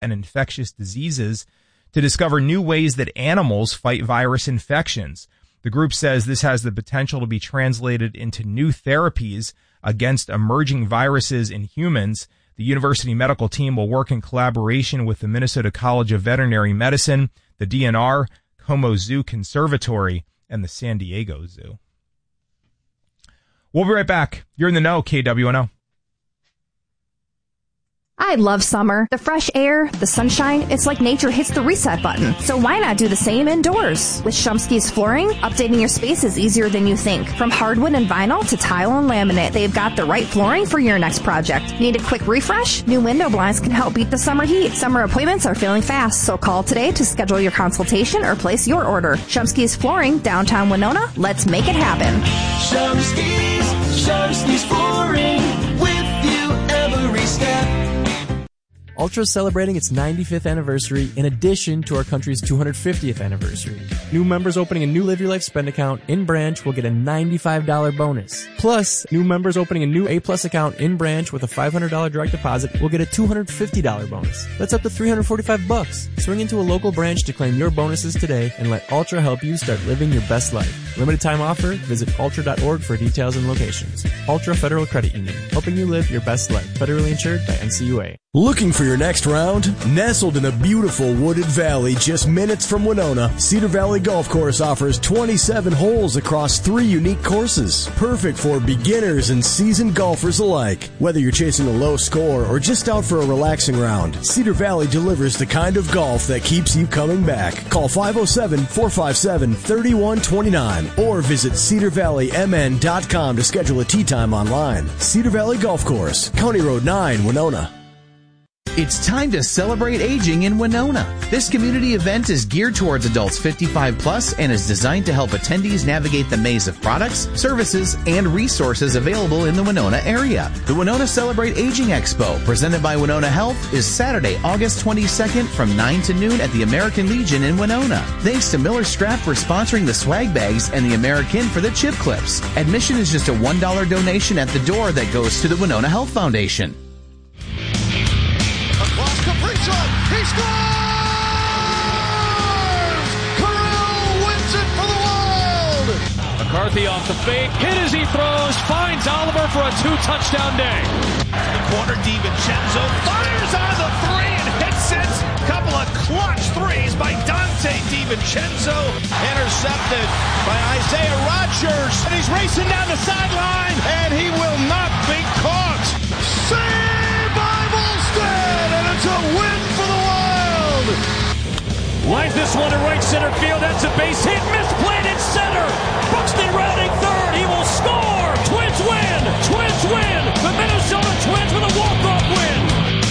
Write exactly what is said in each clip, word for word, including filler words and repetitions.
and Infectious Diseases to discover new ways that animals fight virus infections. The group says this has the potential to be translated into new therapies against emerging viruses in humans. The university medical team will work in collaboration with the Minnesota College of Veterinary Medicine, the D N R, Como Zoo Conservatory, and the San Diego Zoo. We'll be right back. You're in the know, K W N O. I love summer. The fresh air, the sunshine, it's like nature hits the reset button. So why not do the same indoors? With Shumsky's Flooring, updating your space is easier than you think. From hardwood and vinyl to tile and laminate, they've got the right flooring for your next project. Need a quick refresh? New window blinds can help beat the summer heat. Summer appointments are filling fast, so call today to schedule your consultation or place your order. Shumsky's Flooring, downtown Winona. Let's make it happen. Shumsky's, Shumsky's Flooring, with you every step. Ultra is celebrating its ninety-fifth anniversary in addition to our country's two hundred fiftieth anniversary. New members opening a new Live Your Life spend account in branch will get a ninety-five dollars bonus. Plus, new members opening a new A Plus account in branch with a five hundred dollars direct deposit will get a two hundred fifty dollars bonus. That's up to three hundred forty-five bucks. Swing into a local branch to claim your bonuses today and let Ultra help you start living your best life. Limited time offer. Visit ultra dot org for details and locations. Ultra Federal Credit Union, helping you live your best life. Federally insured by N C U A. Looking for your next round? Nestled in a beautiful wooded valley just minutes from Winona, Cedar Valley Golf Course offers twenty-seven holes across three unique courses. Perfect for beginners and seasoned golfers alike. Whether you're chasing a low score or just out for a relaxing round, Cedar Valley delivers the kind of golf that keeps you coming back. Call five oh seven, four five seven, three one two nine or visit cedar valley m n dot com to schedule a tee time online. Cedar Valley Golf Course, County Road nine, Winona. It's time to celebrate aging in Winona. This community event is geared towards adults fifty-five plus and is designed to help attendees navigate the maze of products, services, and resources available in the Winona area. The Winona Celebrate Aging Expo, presented by Winona Health, is Saturday, August twenty-second from nine to noon at the American Legion in Winona. Thanks to Miller Strap for sponsoring the swag bags and the American for the chip clips. Admission is just a one dollar donation at the door that goes to the Winona Health Foundation. He scores! Corral wins it for the Wild! McCarthy off the fake, hit as he throws, finds Oliver for a two-touchdown day. The corner, DiVincenzo fires on the three and hits it. Couple of clutch threes by Dante DiVincenzo. Intercepted by Isaiah Rodgers. And he's racing down the sideline, and he will not be caught. Saved by Volstead, and it's a win for the Wild. Lines this one to right center field. That's a base hit. Misplayed in center. Buxton rounding third. He will score. Twins win. Twins win. The Minnesota Twins with a walk-off win.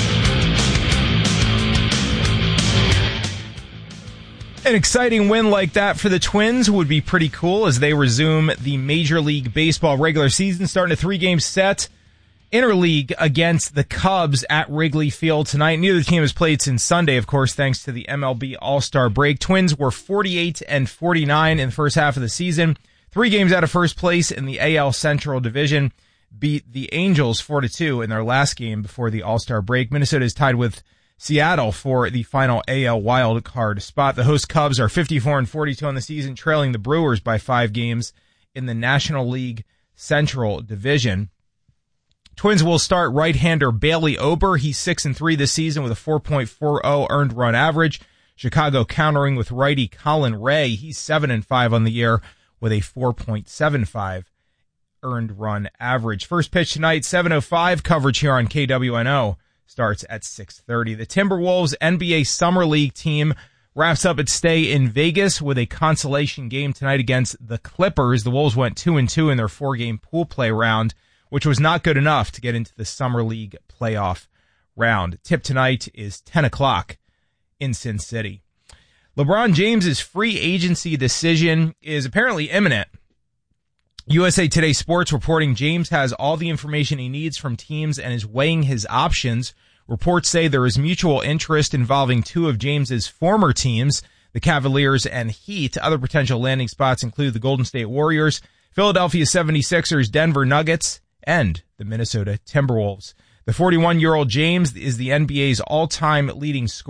An exciting win like that for the Twins would be pretty cool as they resume the Major League Baseball regular season, starting a three-game set. Interleague against the Cubs at Wrigley Field tonight. Neither team has played since Sunday, of course, thanks to the M L B All-Star break. Twins were forty-eight and forty-nine in the first half of the season. Three games out of first place in the A L Central Division. Beat the Angels four to two in their last game before the All-Star break. Minnesota is tied with Seattle for the final A L wild card spot. The host Cubs are fifty-four and forty-two on the season, trailing the Brewers by five games in the National League Central Division. Twins will start right-hander Bailey Ober. He's six and three this season with a four point four oh earned run average. Chicago countering with righty Colin Ray. He's seven and five on the year with a four point seven five earned run average. First pitch tonight, seven oh five. Coverage here on K W N O starts at six thirty. The Timberwolves N B A Summer League team wraps up its stay in Vegas with a consolation game tonight against the Clippers. The Wolves went two and two in their four-game pool play round, which was not good enough to get into the Summer League playoff round. Tip tonight is ten o'clock in Sin City. LeBron James's free agency decision is apparently imminent. U S A Today Sports reporting James has all the information he needs from teams and is weighing his options. Reports say there is mutual interest involving two of James's former teams, the Cavaliers and Heat. Other potential landing spots include the Golden State Warriors, Philadelphia seventy-sixers, Denver Nuggets, and the Minnesota Timberwolves. The forty-one-year-old James is the N B A's all-time leading scorer.